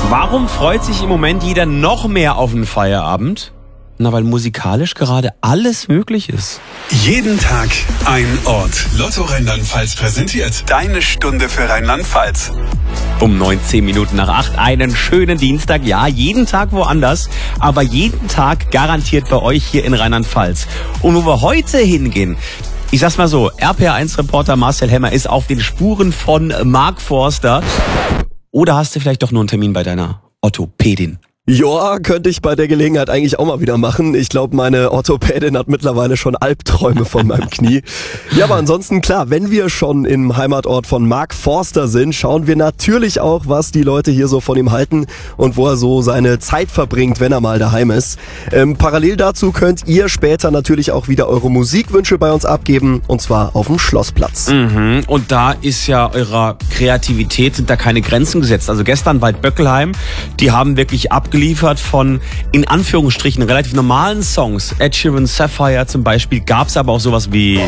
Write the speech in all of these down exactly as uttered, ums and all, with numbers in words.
Warum freut sich im Moment jeder noch mehr auf den Feierabend? Na, weil musikalisch gerade alles möglich ist. Jeden Tag ein Ort. Lotto Rheinland-Pfalz präsentiert deine Stunde für Rheinland-Pfalz. Um neunzehn Minuten nach acht, einen schönen Dienstag. Ja, jeden Tag woanders, aber jeden Tag garantiert bei euch hier in Rheinland-Pfalz. Und wo wir heute hingehen, ich sag's mal so, R P R eins Reporter Marcel Hemmer ist auf den Spuren von Mark Forster. Oder hast du vielleicht doch nur einen Termin bei deiner Orthopädin? Ja, könnte ich bei der Gelegenheit eigentlich auch mal wieder machen. Ich glaube, meine Orthopädin hat mittlerweile schon Albträume von meinem Knie. Ja, aber ansonsten klar, wenn wir schon im Heimatort von Mark Forster sind, schauen wir natürlich auch, was die Leute hier so von ihm halten und wo er so seine Zeit verbringt, wenn er mal daheim ist. Ähm, parallel dazu könnt ihr später natürlich auch wieder eure Musikwünsche bei uns abgeben, und zwar auf dem Schlossplatz. Mhm. Und da ist ja eurer Kreativität, sind da keine Grenzen gesetzt. Also gestern Wald Böckelheim, die haben wirklich abgeliefert von, in Anführungsstrichen, relativ normalen Songs. Ed Sheeran, Sapphire zum Beispiel, gab es aber auch sowas wie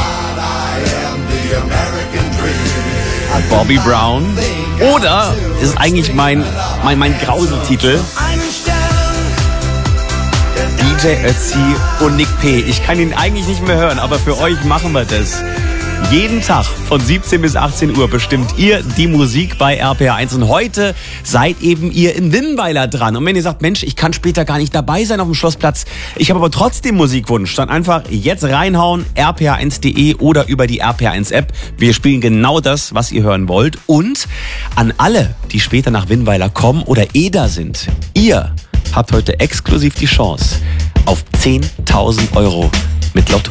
Bobby Brown. Oder, das ist eigentlich mein, mein, mein Grauseltitel, D J Ötzi und Nick P. Ich kann ihn eigentlich nicht mehr hören, aber für euch machen wir das. Jeden Tag von siebzehn bis achtzehn Uhr bestimmt ihr die Musik bei R P R eins. Und heute seid eben ihr in Winnweiler dran. Und wenn ihr sagt, Mensch, ich kann später gar nicht dabei sein auf dem Schlossplatz, ich habe aber trotzdem Musikwunsch, dann einfach jetzt reinhauen, r p r eins punkt de oder über die R P R eins App. Wir spielen genau das, was ihr hören wollt. Und an alle, die später nach Winnweiler kommen oder eh da sind, ihr habt heute exklusiv die Chance auf zehntausend Euro mit Lotto.